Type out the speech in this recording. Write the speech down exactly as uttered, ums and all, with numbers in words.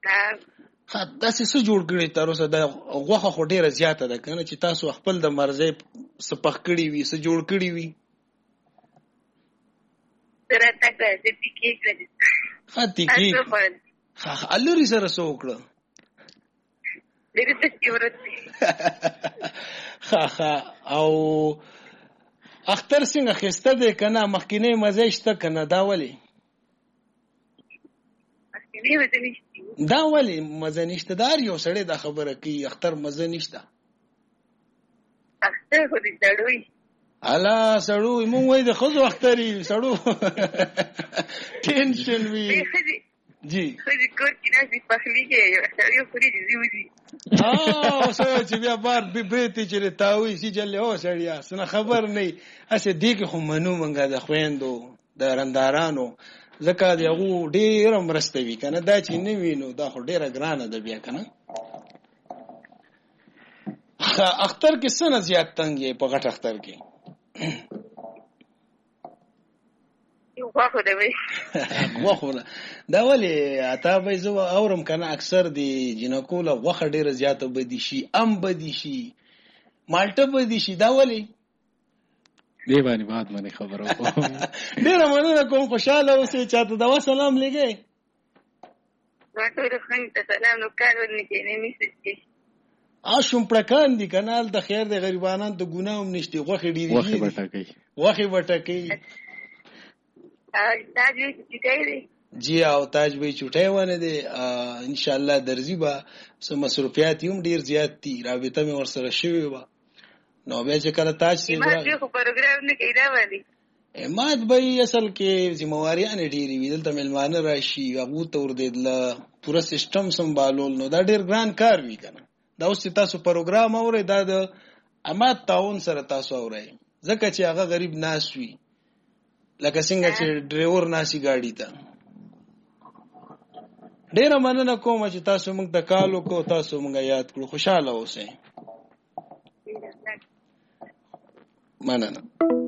ها داسې څه جوړ کړي تر اوسه د غوښه خو ډیره زیاته ده کنه چې تاسو خپل د مرزي څه پخ کړي وي څه جوړ کړي وي سره تک د تیکی کړی ها تیکی ها الری سره څه وکړه ډیره څه ورته ها ها او اختر څنګه خسته ده کنه مخکینه مزه شته کنه دا ولی مخکینه مزه نشته دا ولی مزه نشته دار یو سړی دا خبره کوي اختر مزه نشته اختر خو دې سړوي الا سړوي مونږ وای د خزو اختري سړو ټینشن وی جی خزي کور کې ناسي پخلي کې سړیو خوري دي زیوږي اه سره چې بیا بار به بیت چې تاوي سي جل هو سړیا سن خبر نه اسه دی کې خو منو منګه د خويندو د رندارانو زکه دغه ډیر مرستوي کنه دا چې نه وینو دا خو ډیره ګرانه ده بیا کنه اختر کې سن زیات تنګي په غټ اختر کې یو واخو دی وای واخو دا ولی اته به زو اورم کنه اکثر دی جنکو له وخه ډیره زیاته بدی شي ام بدی شي مالټه بدی شي دا ولی دی باندې بعد باندې خبرو کوم ډیره مننه کوم خوشاله اوسې چاته دا سلام لګي راټول خنګ ته سلام نو کار ورنکې نه میسج کې آشم پړکان دي کنال د خیر د غریبانان د ګناوم نشته غوخه ډیری غوخه بټکې غوخه بټکې تاج وی چټای دی جی او تاج وی چټای ونه دي ان شاء الله درځي با سم مصروفیات هم ډیر زیات دي رابطه مې ور سره شوی و نو بیا چې کله تاج سي ما دې خو پروګرام نه کیدا وادي امات به اصل کې ذمہواریان ډیری ویل ته ملمانه راشي ابو تور دیدل پورا سیستم سمبالول نو دا ډیر ګران کار وی کنه دا اوس تاسو پروګرام اورئ دا د امات تعاون سره تاسو اورئ ځکه چې هغه غریب ناس وي لکه څنګه چې ډرایور ناسي گاډي ته ډیر مننه کوم چې تاسو موږ د کالو کو تاسو موږ یاد کړو خوشاله اوسئ مننه